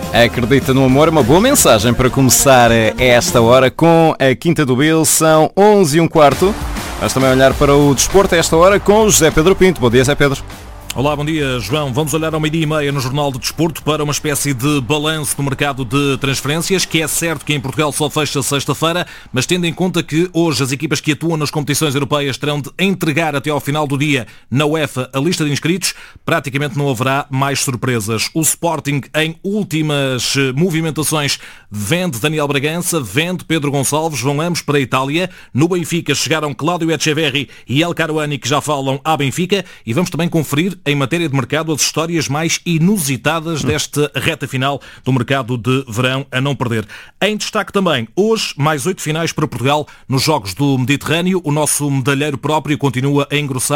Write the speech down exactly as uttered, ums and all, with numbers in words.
Acredita no amor, uma boa mensagem para começar a esta hora com a Quinta do Bil. São onze e um quarto. Vamos também olhar para o desporto a esta hora com José Pedro Pinto. Bom dia, José Pedro. Olá, bom dia, João. Vamos olhar ao meio-dia e meia no Jornal do Desporto para uma espécie de balanço do mercado de transferências, que é certo que em Portugal só fecha sexta-feira, mas tendo em conta que hoje as equipas que atuam nas competições europeias terão de entregar até ao final do dia na UEFA a lista de inscritos, praticamente não haverá mais surpresas. O Sporting, em últimas movimentações, vende Daniel Bragança, vende Pedro Gonçalves, vão ambos para a Itália. No Benfica chegaram Cláudio Echeverri e El Karouani, que já falam à Benfica, e vamos também conferir em matéria de mercado as histórias mais inusitadas desta reta final do mercado de verão a não perder. Em destaque também, hoje, mais oito finais para Portugal nos Jogos do Mediterrâneo. O nosso medalheiro próprio continua a engrossar